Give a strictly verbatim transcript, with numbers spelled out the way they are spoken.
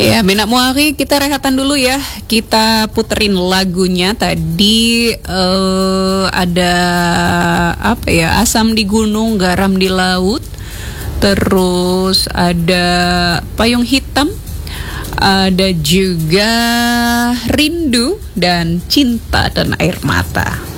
Ya, Bina Muari, kita rehatan dulu ya. Kita puterin lagunya tadi uh, ada apa ya? Asam di gunung, garam di laut. Terus ada payung hitam. Ada juga rindu dan cinta dan air mata.